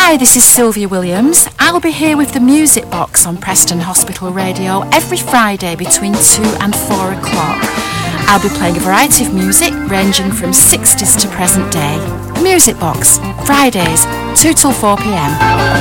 Hi, this is Sylvia Williams. I'll be here with the Music Box on Preston Hospital Radio every Friday between 2 and 4 o'clock. I'll be playing a variety of music ranging from 60s to present day. Music Box, Fridays, 2 till 4 p.m.